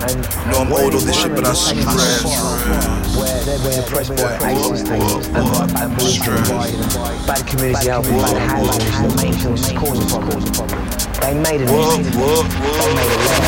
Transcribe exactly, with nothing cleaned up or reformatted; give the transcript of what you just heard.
know I'm old on this shit, but I stress. Where they're being oppressed by ISIS things and bullshit, bad community help, bad housing, the main thing which is causing problems. They made an What, what, what? They made a